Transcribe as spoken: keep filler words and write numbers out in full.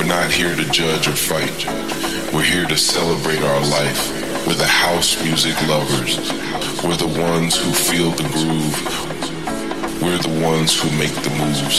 not here to judge or fight. We're here to celebrate our life. We're the house music lovers. We're the ones who feel the groove. We're the ones who make the moves.